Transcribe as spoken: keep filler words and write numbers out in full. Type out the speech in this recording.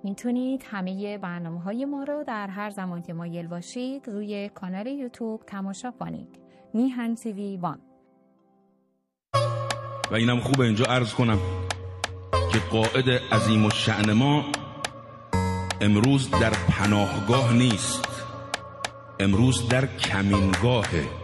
میتونید همه برنامه‌های ما رو در هر زمان که مایل باشید روی کانال یوتیوب تماشا کنید. میهن تیوی وان. و اینم خوبه اینجا عرض کنم که قائد عظیم الشأن ما امروز در پناهگاه نیست، امروز در کمینگاهه.